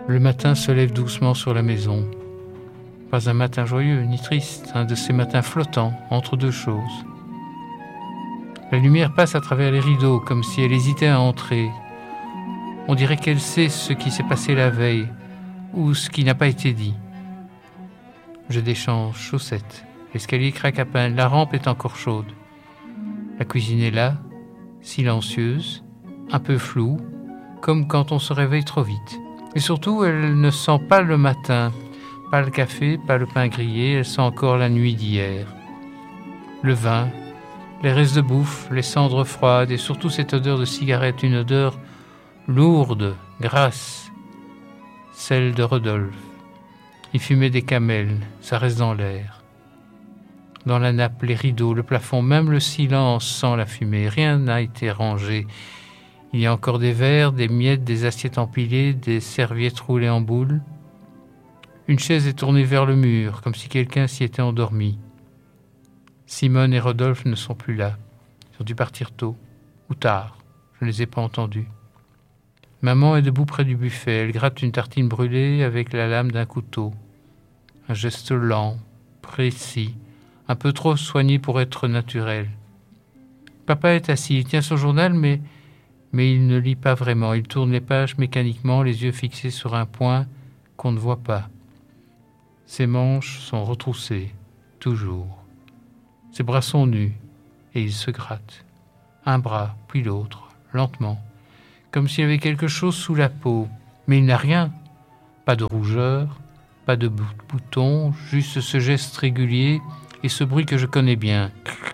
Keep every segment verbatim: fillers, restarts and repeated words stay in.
Le matin se lève doucement sur la maison. Pas un matin joyeux ni triste, un de ces matins flottants entre deux choses. La lumière passe à travers les rideaux comme si elle hésitait à entrer. On dirait qu'elle sait ce qui s'est passé la veille ou ce qui n'a pas été dit. Je déchange chaussettes. L'escalier craque à peine, la rampe est encore chaude. La cuisine est là, silencieuse, un peu floue, comme quand on se réveille trop vite. Et surtout, elle ne sent pas le matin, pas le café, pas le pain grillé, elle sent encore la nuit d'hier. Le vin, les restes de bouffe, les cendres froides et surtout cette odeur de cigarette, une odeur lourde, grasse, celle de Rodolphe. Il fumait des camels, ça reste dans l'air. Dans la nappe, les rideaux, le plafond, même le silence sent la fumée. Rien n'a été rangé. Il y a encore des verres, des miettes, des assiettes empilées, des serviettes roulées en boule. Une chaise est tournée vers le mur, comme si quelqu'un s'y était endormi. Simone et Rodolphe ne sont plus là. Ils ont dû partir tôt ou tard. Je ne les ai pas entendus. Maman est debout près du buffet. Elle gratte une tartine brûlée avec la lame d'un couteau. Un geste lent, précis, un peu trop soigné pour être naturel. Papa est assis, il tient son journal, mais, mais il ne lit pas vraiment. Il tourne les pages mécaniquement, les yeux fixés sur un point qu'on ne voit pas. Ses manches sont retroussées, toujours. Ses bras sont nus, et il se gratte. Un bras, puis l'autre, lentement, comme s'il y avait quelque chose sous la peau. Mais il n'a rien. Pas de rougeur, pas de bouton, juste ce geste régulier et ce bruit que je connais bien.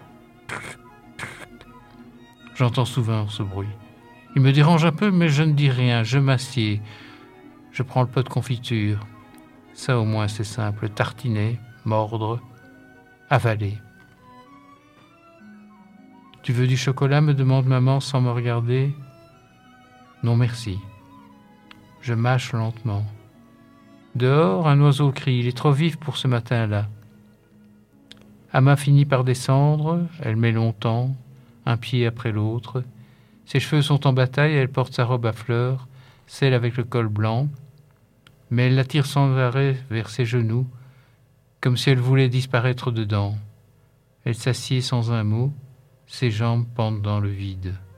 J'entends souvent ce bruit. Il me dérange un peu, mais je ne dis rien. Je m'assieds. Je prends le pot de confiture. Ça au moins c'est simple. Tartiner, mordre, avaler. « Tu veux du chocolat ?» me demande maman sans me regarder. « Non merci. » Je mâche lentement. Dehors, un oiseau crie. Il est trop vif pour ce matin-là. Amma finit par descendre. Elle met longtemps, un pied après l'autre. Ses cheveux sont en bataille. Elle porte sa robe à fleurs, celle avec le col blanc. Mais elle la tire sans arrêt vers ses genoux, comme si elle voulait disparaître dedans. Elle s'assied sans un mot. Ses jambes pendent dans le vide.